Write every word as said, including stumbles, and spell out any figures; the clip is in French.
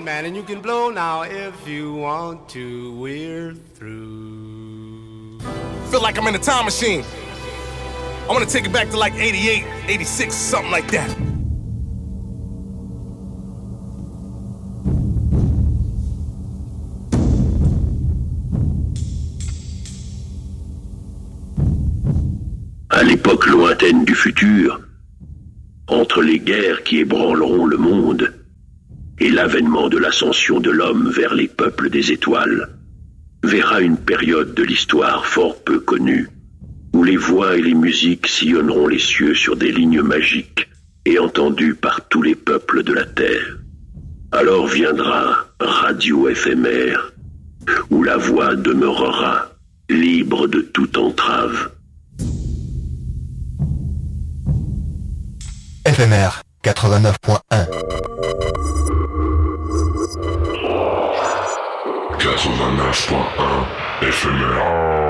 man, and you can blow now if you want to. We're through. Feel like I'm in a time machine. I want to take it back to like eighty-eight, eighty-six, something like that. À l'époque lointaine du futur, entre les guerres qui ébranleront le monde et l'avènement de l'ascension de l'homme vers les peuples des étoiles, verra une période de l'histoire fort peu connue, où les voix et les musiques sillonneront les cieux sur des lignes magiques et entendues par tous les peuples de la Terre. Alors viendra Radio éphémère, où la voix demeurera libre de toute entrave. Éphémère quatre-vingt-neuf point un. quatre-vingt-neuf point un Éphémère.